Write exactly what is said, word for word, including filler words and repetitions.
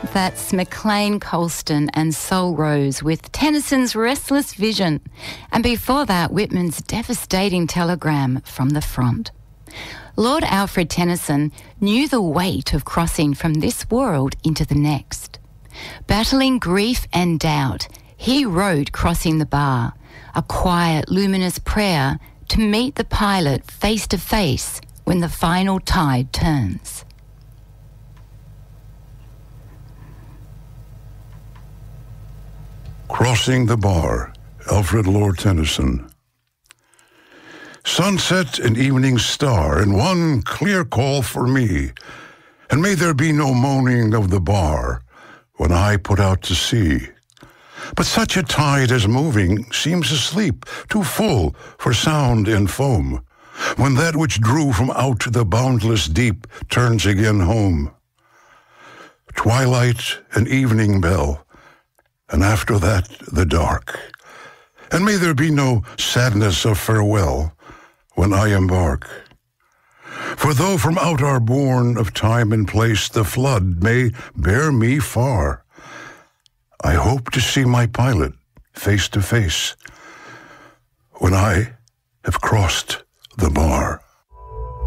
That's McLean Colston and Sol Rose with Tennyson's Restless Vision. And before that, Whitman's devastating telegram from the front. Lord Alfred Tennyson knew the weight of crossing from this world into the next. Battling grief and doubt, he wrote Crossing the Bar, a quiet, luminous prayer to meet the pilot face to face when the final tide turns. Crossing the Bar, Alfred Lord Tennyson. Sunset and evening star, and one clear call for me, and may there be no moaning of the bar when I put out to sea. But such a tide as moving seems asleep, too full for sound and foam, when that which drew from out the boundless deep turns again home. Twilight and evening bell, and after that the dark. And may there be no sadness of farewell when I embark. For though from out our bourne of time and place the flood may bear me far, I hope to see my pilot face to face when I have crossed the bar.